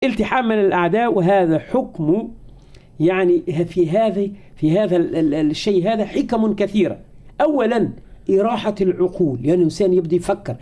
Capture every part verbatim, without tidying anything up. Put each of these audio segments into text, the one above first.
التحام من الأعداء. وهذا حكم يعني في هذا في هذا الشيء هذا حكم كثيرة. أولا إراحة العقول، يعني الإنسان يبدأ يفكر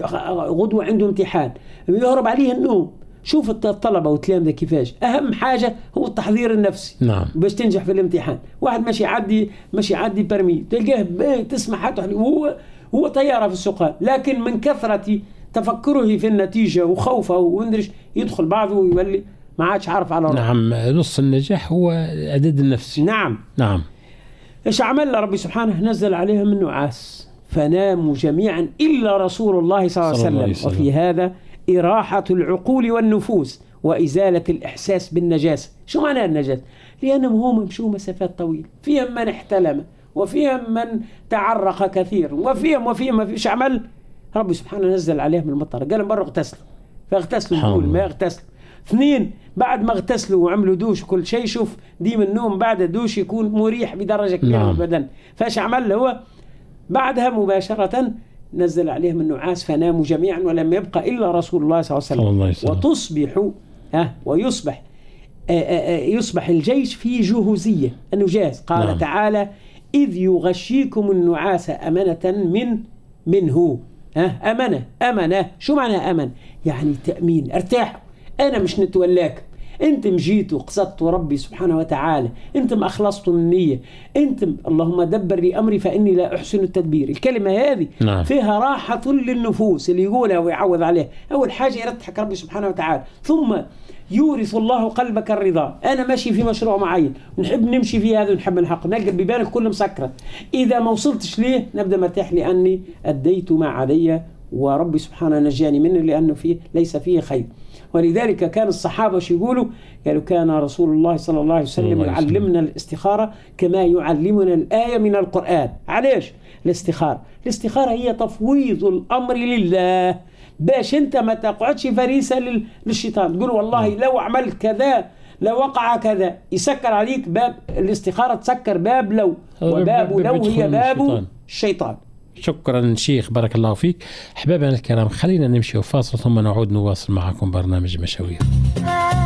غدوة عنده امتحان يهرب عليه النوم. شوف الطلبة والتلامذة كيفاش أهم حاجة هو التحضير النفسي. نعم. باش تنجح في الامتحان. واحد ماشي يعدي ماشي يعدي برمي تلقاه تسمع حتى هو هو طيارة في السقال، لكن من كثرة تفكره في النتيجة وخوفه ومندرش يدخل بعضه ويولي ما عادش عارف على رأيه. نعم، نص النجاح هو الإعداد النفسي. نعم نعم. إيش عمل ربي سبحانه؟ نزل عليهم النعاس فناموا جميعا إلا رسول الله صلى الله عليه وسلم. وفي هذا إراحة العقول والنفوس وإزالة الإحساس بالنجاسة. شو معنى النجاسة؟ لأنهم هم مشوا مسافات طويلة، فيهم من احتلم وفيهم من تعرق كثير وفيهم وفيهم ما فيش عمل. ربي سبحانه نزل عليهم المطر قال مرة اغتسلوا فاغتسلوا الأول ما اغتسلوا. اثنين بعد ما اغتسلوا وعملوا دوش وكل شيء، شوف ديم النوم بعد الدوش يكون مريح بدرجة كبيرة نعم. البدن. فاش عمل هو بعدها مباشرة نزل عليهم النعاس فناموا جميعا ولم يبقى إلا رسول الله صلى الله عليه وسلم. وتصبح ها ويصبح آآ آآ يصبح الجيش في جهوزية النجاس. قال نعم. تعالى إذ يغشيكم النعاس أمنة من منه. ها أمنة أمنة شو معنى أمن؟ يعني تأمين. ارتاحوا، أنا مش نتولاك، أنتم جيتوا قصدتوا ربي سبحانه وتعالى، أنتم أخلصتوا من النية، أنتم اللهم دبر لي أمري فإني لا أحسن التدبير. الكلمة هذه نعم. فيها راحة للنفوس اللي يقولها ويعوض عليها. أول حاجة يرتحك ربي سبحانه وتعالى، ثم يورث الله قلبك الرضا. أنا ماشي في مشروع معين ونحب نمشي في هذا ونحب نحقق، نلقى ببالك كله مسكرة. إذا ما وصلتش ليه نبدأ مرتاح لأني أديت ما علي وربي سبحانه نجاني منه لأنه فيه ليس فيه خير. ولذلك كان الصحابة يقولوا قالوا كان رسول الله صلى الله عليه وسلم يعلمنا الاستخارة كما يعلمنا الآية من القرآن. علاش الاستخارة؟ الاستخارة هي تفويض الأمر لله، باش انت ما تقعدش فريسة للشيطان تقول والله لو عملت كذا لو وقع كذا. يسكر عليك باب الاستخارة، تسكر باب لو، وباب لو هي باب الشيطان. شكرا شيخ، بارك الله فيك. أحبابنا الكرام، خلينا نمشي وفاصل ثم نعود نواصل معكم برنامج مشاوير.